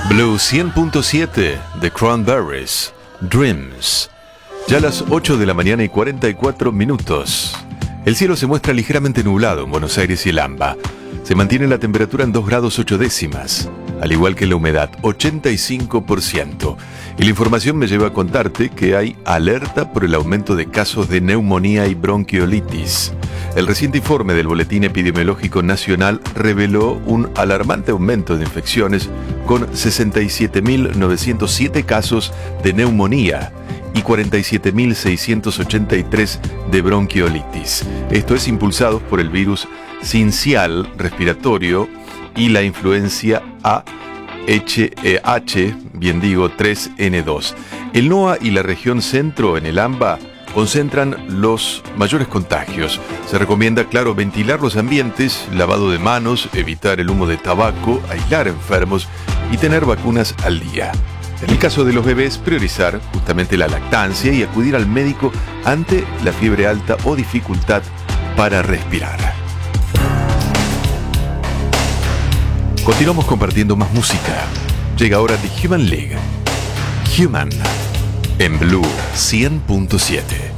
Blue 100.7 The Cranberries, Dreams. Ya a las 8 de la mañana y 44 minutos. El cielo se muestra ligeramente nublado en Buenos Aires y el AMBA. Se mantiene la temperatura en 2 grados 8 décimas, al igual que la humedad, 85%. Y la información me lleva a contarte que hay alerta por el aumento de casos de neumonía y bronquiolitis. El reciente informe del Boletín Epidemiológico Nacional reveló un alarmante aumento de infecciones con 67.907 casos de neumonía y 47.683 de bronquiolitis. Esto es impulsado por el virus sincial respiratorio y la influencia H3N2. El NOA y la región centro en el AMBA concentran los mayores contagios. Se recomienda, claro, ventilar los ambientes, lavado de manos, evitar el humo de tabaco, aislar enfermos y tener vacunas al día. En el caso de los bebés, priorizar justamente la lactancia y acudir al médico ante la fiebre alta o dificultad para respirar. Continuamos compartiendo más música. Llega ahora The Human League. Human en Blue 100.7.